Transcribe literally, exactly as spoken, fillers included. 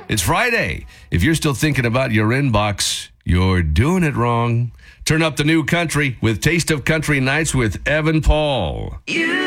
It's Friday. If you're still thinking about your inbox, you're doing it wrong. Turn up the new country with Taste of Country Nights with Evan Paul. You